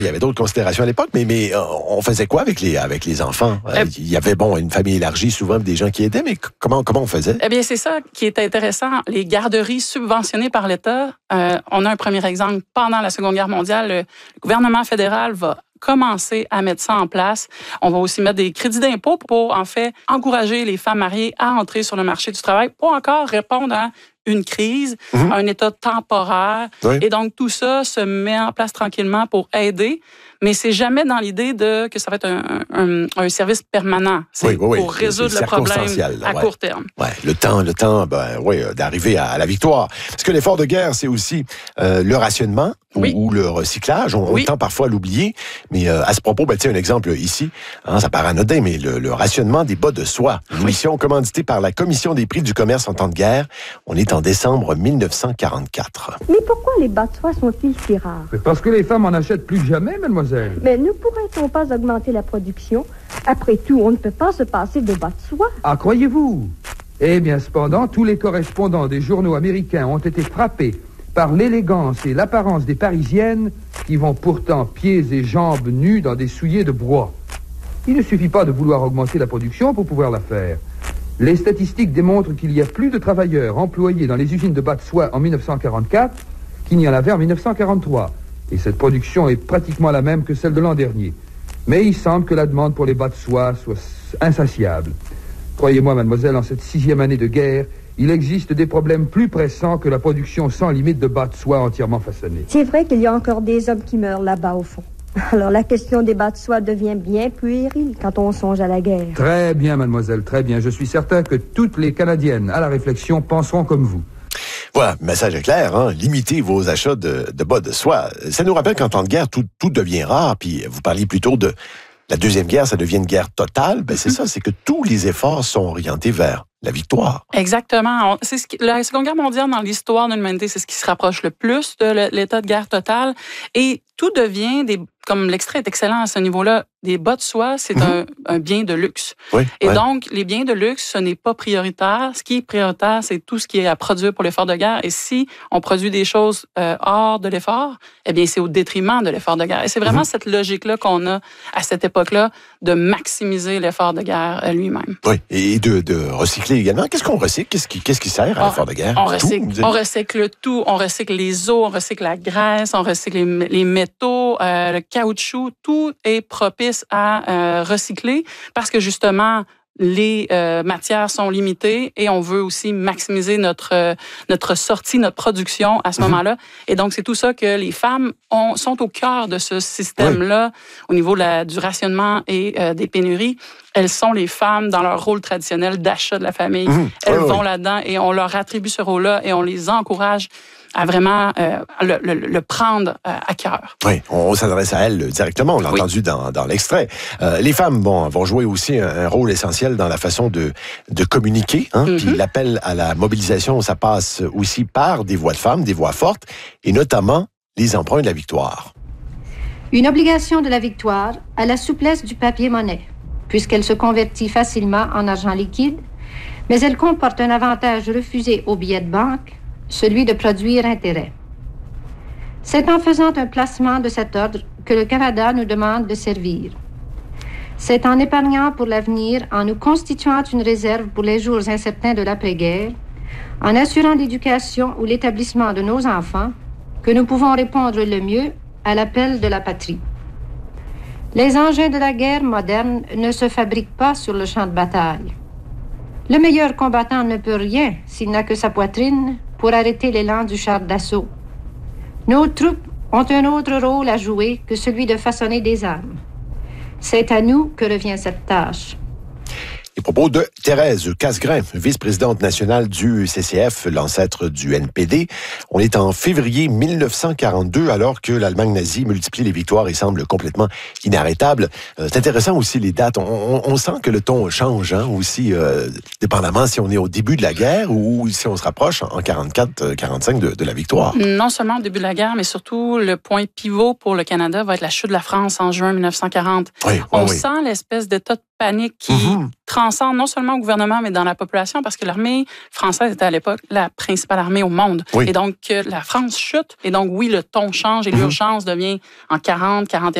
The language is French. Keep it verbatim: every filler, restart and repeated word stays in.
Il y avait d'autres considérations à l'époque, mais, mais on faisait quoi avec les, avec les enfants? Euh, il y avait, bon, une famille élargie, souvent des gens qui aidaient, mais comment, comment on faisait? Eh bien, c'est ça qui est intéressant. Les garderies subventionnées par l'État, euh, on a un premier exemple. Pendant la Seconde Guerre mondiale, le gouvernement fédéral va commencer à mettre ça en place. On va aussi mettre des crédits d'impôt pour, en fait, encourager les femmes mariées à entrer sur le marché du travail pour encore répondre à une crise, mmh. un état temporaire. Oui. Et donc, tout ça se met en place tranquillement pour aider. Mais c'est jamais dans l'idée de que ça va être un, un, un service permanent. C'est oui, oui, pour oui. résoudre le problème à ouais. court terme. Ouais. Le temps, le temps ben, ouais, d'arriver à, à la victoire. Parce que l'effort de guerre, c'est aussi euh, le rationnement oui. ou, ou le recyclage. On, oui. on tend parfois à l'oublier. Mais euh, à ce propos, ben, tiens, un exemple ici. Hein, ça paraît anodin, mais le, le rationnement des bas de soie. Une oui. mission commanditée par la Commission des prix du commerce en temps de guerre. On est en décembre mille neuf cent quarante-quatre. Mais pourquoi les bas de soie sont-ils si rares? Parce que les femmes en achètent plus jamais, mademoiselle. Mais ne pourrait-on pas augmenter la production? Après tout, on ne peut pas se passer de bas de soie. Ah, croyez-vous? Eh bien, cependant, tous les correspondants des journaux américains ont été frappés par l'élégance et l'apparence des Parisiennes qui vont pourtant pieds et jambes nus dans des souliers de bois. Il ne suffit pas de vouloir augmenter la production pour pouvoir la faire. Les statistiques démontrent qu'il y a plus de travailleurs employés dans les usines de bas de soie en mille neuf cent quarante-quatre qu'il n'y en avait en mille neuf cent quarante-trois. Et cette production est pratiquement la même que celle de l'an dernier. Mais il semble que la demande pour les bas de soie soit insatiable. Croyez-moi, mademoiselle, en cette sixième année de guerre, il existe des problèmes plus pressants que la production sans limite de bas de soie entièrement façonnés. C'est vrai qu'il y a encore des hommes qui meurent là-bas, au fond. Alors la question des bas de soie devient bien puérile quand on songe à la guerre. Très bien, mademoiselle, très bien. Je suis certain que toutes les Canadiennes à la réflexion penseront comme vous. Voilà, message est clair, hein? Limitez vos achats de, de bas de soie. Ça nous rappelle qu'en temps de guerre, tout, tout devient rare, puis vous parliez plutôt de la Deuxième Guerre, ça devient une guerre totale. Ben, c'est mm-hmm. ça, c'est que tous les efforts sont orientés vers la victoire. Exactement. On, c'est ce qui, la Seconde Guerre mondiale, dans l'histoire de l'humanité, c'est ce qui se rapproche le plus de l'état de guerre totale. Et tout devient, des, comme l'extrait est excellent à ce niveau-là, des bas de soie, c'est mm-hmm. un, un bien de luxe. Oui, et ouais. donc, les biens de luxe, ce n'est pas prioritaire. Ce qui est prioritaire, c'est tout ce qui est à produire pour l'effort de guerre. Et si on produit des choses euh, hors de l'effort, eh bien, c'est au détriment de l'effort de guerre. Et c'est vraiment mm-hmm. cette logique-là qu'on a à cette époque-là de maximiser l'effort de guerre lui-même. Oui, et de, de recycler également. Qu'est-ce qu'on recycle? Qu'est-ce qui, qu'est-ce qui sert à l'effort de guerre? On recycle, tout, on recycle tout. On recycle les eaux, on recycle la graisse, on recycle les, les métaux, euh, le caoutchouc. Tout est propice à euh, recycler parce que justement, les euh, matières sont limitées et on veut aussi maximiser notre euh, notre sortie, notre production à ce mm-hmm. moment-là. Et donc, c'est tout ça que les femmes ont, sont au cœur de ce système-là oui. au niveau de la, du rationnement et euh, des pénuries. Elles sont les femmes dans leur rôle traditionnel d'achat de la famille. Mmh. Elles oui, vont oui. là-dedans et on leur attribue ce rôle-là et on les encourage à vraiment euh, le, le, le prendre euh, à cœur. Oui, on s'adresse à elles directement, on l'a oui. entendu dans, dans l'extrait. Euh, les femmes, bon, vont jouer aussi un, un rôle essentiel dans la façon de, de communiquer. Hein? Mm-hmm. Puis l'appel à la mobilisation, ça passe aussi par des voix de femmes, des voix fortes, et notamment les emprunts de la victoire. Une obligation de la victoire à la souplesse du papier-monnaie, puisqu'elle se convertit facilement en argent liquide, mais elle comporte un avantage refusé aux billets de banque, celui de produire intérêt. C'est en faisant un placement de cet ordre que le Canada nous demande de servir. C'est en épargnant pour l'avenir, en nous constituant une réserve pour les jours incertains de l'après-guerre, en assurant l'éducation ou l'établissement de nos enfants, que nous pouvons répondre le mieux à l'appel de la patrie. Les engins de la guerre moderne ne se fabriquent pas sur le champ de bataille. Le meilleur combattant ne peut rien s'il n'a que sa poitrine pour arrêter l'élan du char d'assaut. Nos troupes ont un autre rôle à jouer que celui de façonner des armes. C'est à nous que revient cette tâche. Les propos de Thérèse Casgrain, vice-présidente nationale du C C F, l'ancêtre du N P D. On est en février mille neuf cent quarante-deux, alors que l'Allemagne nazie multiplie les victoires et semble complètement inarrêtable. Euh, c'est intéressant aussi les dates. On, on, on sent que le ton change, hein, aussi, euh, dépendamment si on est au début de la guerre ou si on se rapproche en quarante-quatre quarante-cinq de, de la victoire. Non seulement au début de la guerre, mais surtout le point pivot pour le Canada va être la chute de la France en juin mille neuf cent quarante. Oui, oui, on oui. sent l'espèce d'état de panique qui mm-hmm. transcende non seulement au gouvernement, mais dans la population, parce que l'armée française était à l'époque la principale armée au monde. Oui. Et donc, la France chute. Et donc, oui, le ton change et l'urgence devient en quarante, quarante et un